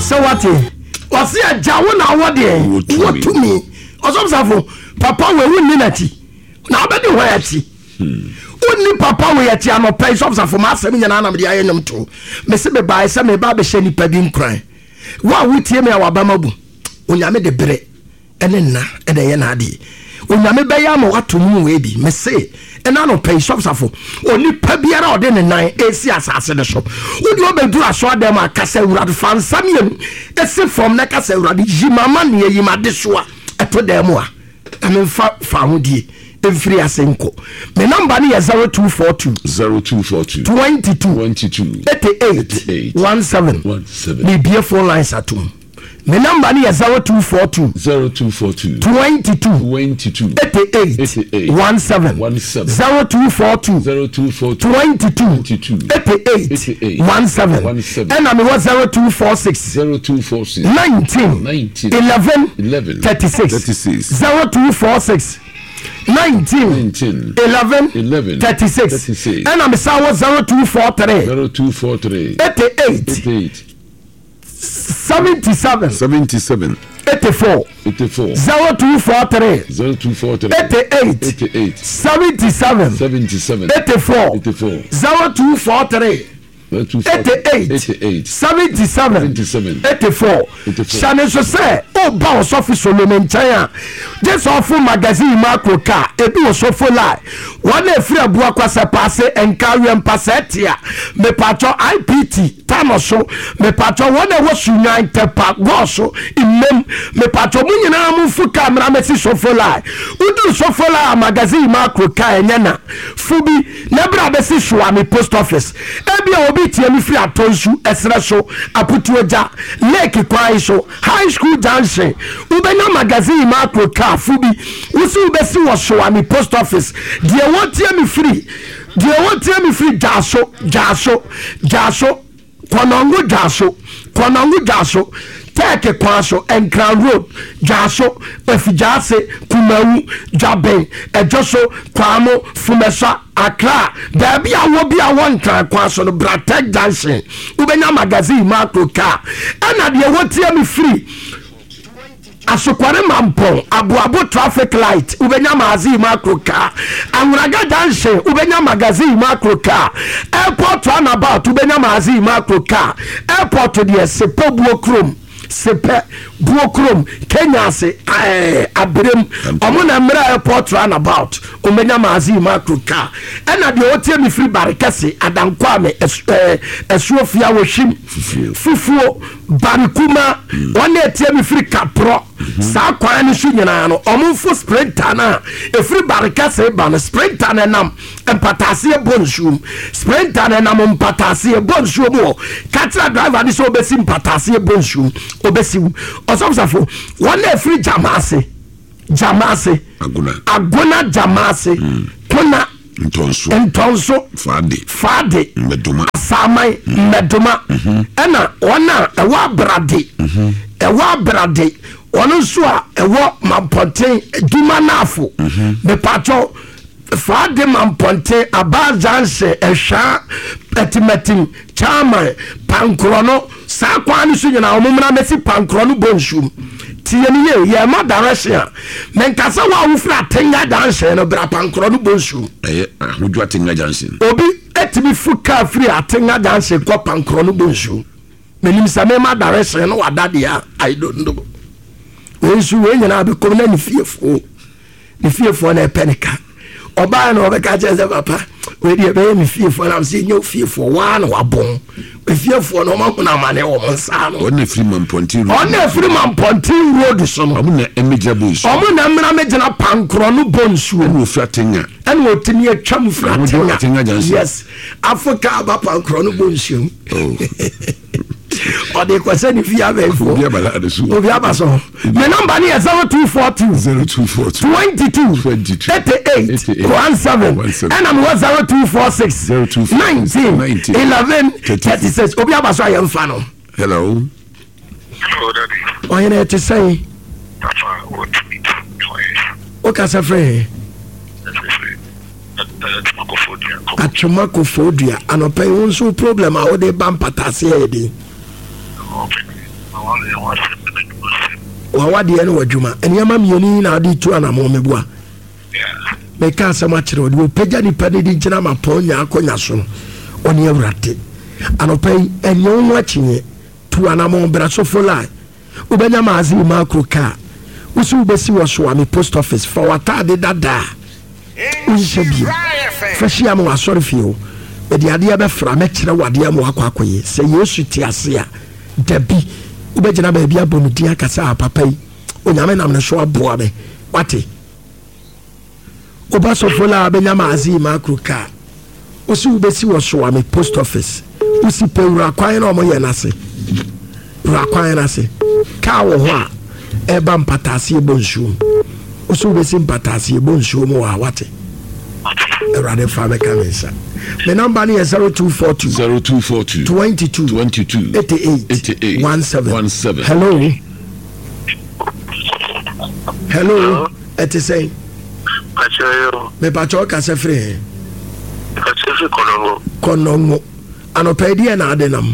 So what? Was there a Jawana? What to me? Or some papa will win Ninati. Now, but the way only papa we at Yano place of for Master Mianam the Ironum too. Messibe by some baby sheni pedding cry. What would tell me our Bamabu? When you made the bread and then na and the Yanadi. When you made Bayamo what to move, baby, Messay, and I don't pay shops for only Pabiara or then a 9 AC assassin the shop. Would you ever do a short them at Casserad fan Samian? Except from Nacasserad, Jimamania, Yimadiswa, at Podemua. I mean, found ye. Free asenko. My number is 0242 22 88 17. The beer phone lines at home. My number is 0242 22 88 17. 0242 22 88 17. And I'm 0246 19 11 36 0246 19 11 36 and I'm 0243 88 77 84 0243 88 77 84 0243 88 77 84. Shane so say o bounce office Solomon Chaya just offer magazine macro car ebi o so for lie one e free abua kwasa passe and carry and passetia me patcho IPT tanoso me patcho one e was united park go so imem me patcho mu nyina mu fu camera me si so for lie udu so for lie magazine macro car enyana fubi na bra be si show me post office ebi obi tiemi free atonsu esra so aputuoja lake kwai so high school junction ubenya magazine macro car fubi usu ubesi wo show me post office die won tiemi free jaso konongo jaso take kwaso and Crown Road jaso efijase kumawu jaben ejoso kwamo fumesa Accra baby awo bi awon kan kwaso no Bratek Junction ubenya magazine macro car ana de wotie me free Asokware Mampong abuabo traffic light ubenya magazine macro car Anwuraga Junction ubenya magazine macro car airport runabout ubenya magazine macro car airport de sepo buokrom sepe buokrom Kenya se abrem omuna mra airport runabout umenya magazine macro car ena de otie mi free barikase adankwame esuofia wohwim fufuo bankuma one etie mi free kapro sa kwan ni nyina no omfo sprinter na e free barikase ban sprinter na nam empatase bonshum sprinter na nam empatase bonshum o katra driver ni so obesi empatase bonshum obesi osomsafo one e free jamase aguna jamase kuna ntonso fade meduma samai meduma ena ona ewa brade ono so a ewo mamponten duma nafo me pacho fade mamponten abajanse ehwa etimetin chama pankrono sakwani so nyina omumra mesi pankrono bonshum tiye ye ma direction men kasa wa wufra tenga danse no bra pankrono bonshum hoju atenga danse obi etimi fuka free atenga danse ko pankrono bonshum menim same ma direction no wadade a I don't know wensu we nyina be kom na ni fiefo na penika oba na obeka cheze papa we die be mi fiefo na se nyo fiefo wa na wabon we fiefo no ma kuna mane wo monsa no on free man ponti road so no omu na emeja boys omu na mra mejina pankro no bonsu no fratenga and wo tini atwam fratenga yes Africa aba pankro no bonsu or the question if you have a phone. My number is 0242 22 88 17 and I'm 0246 19 11 36. Obiabaso I am fan. Hello. Hello, Daddy. What you to say? Okay, sir. Free. Atumakofodia. And I pay one so problem. I would bump patasi. wawade ene wadwuma eniyama mieni na ade tu ana mo mebua me ka asama kire odi opagya ni pa de nkyina ma ponya akonya so no oni awrate anopai enyo nwa chinye tu ana mo bra so folai ubenya maazi makro ka usu besi wo so ami post office for watade dada unsebi fashi am wa sorry fio e de ade be fra me kire wade am akwakoye se yesu ti ase a dabi ubegyina ba bia bonudi akasa papa yi onyame nam ne so aboa be wate oba so fola benya maazi makro ka usu besi wo so ami post office usi pewura kwan na omo ye nase ra kwan na se ka wo ho a eba mpatase ebonsu usu besi mpatase ebonsu mo wa wate erade fa be kamensa me number ni 0242 22 88 17 hello it is saying me pacho ka se free konongo anopedi na adenam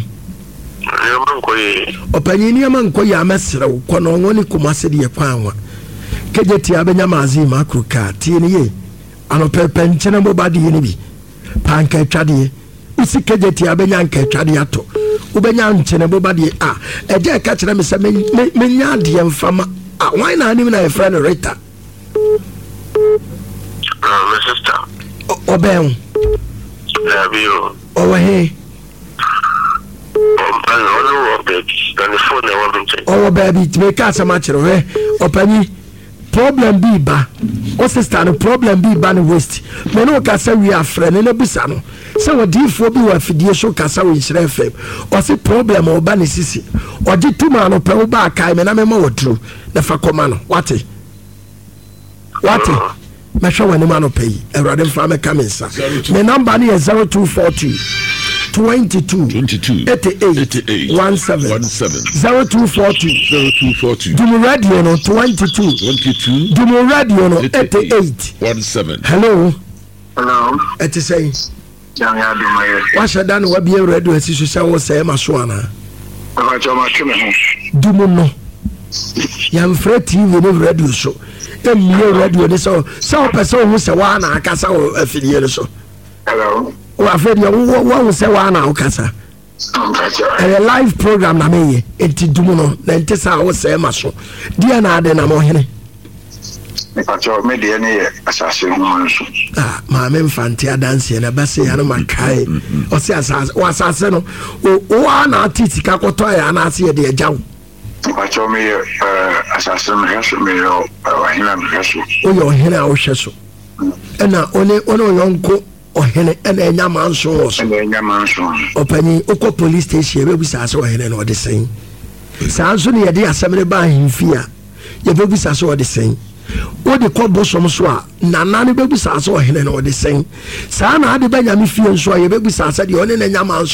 opanyini amanko ya mesrew konongo ni kumase de kwanwa kejeti abenya mazi makruka tie ne ye anopepe nchene bobadi ni bi panka twade usi kejeti abenya nka twade ato ubenya nchene bobadi eje ka kire me se menya de mfama why na anim na e friend Rita my sister oben Labio he baby to make us a match opani problem be ba o sister no problem be ba no waste me no ka say we are friend no bisa no say we di fo bi wa fidie so ka say we shire fam o say problem o ba ne sisi o di tuma no pe wo ba kai me na me ma wotru na fa koma no wate me sure we ne ma no pay erade mfa me kamensa me number ni 0242 22 88 17 0242 Dumu radio no 22 Dumu radio no 88 17 hello it is saying Young Aduma what should done what be radio as you say was say maswana Dumu no yam free TV no radio show emie radio ni so person who say wa na akasa o afidie so hello o afedi wo say wa na akasa a live program na meye enti dumu no na enti sa wo say maso dia na ade na mo hene pacho me de ne asase ho nso ma me mfanti adanse na base ya no makai o se asase o asase no o na titika koto ya na ase de agyawo pacho me asase me haso me yo wahina me haso o yo hene a o hweso na one yonko ohene ena enya manso oso opani okọ police station be bisa se ohene na ode sen sanso ne yede asemre ba himfia ye be bisa se ode sen odi ko bosom so a nana ne be bisa se ohene na ode sen sa na ade ba nyame fie nso ye be bisa se de one na enya manso